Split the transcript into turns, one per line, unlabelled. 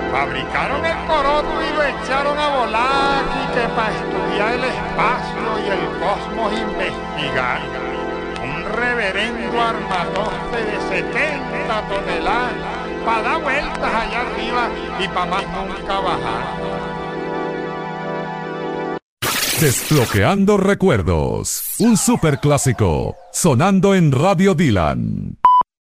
Fabricaron el coroto y lo echaron a volar y que para estudiar el espacio y el cosmos investigar. Un reverendo armatoste de 70 toneladas para dar vueltas allá arriba y para más nunca bajar.
Desbloqueando recuerdos, un superclásico sonando en Radio Dylan.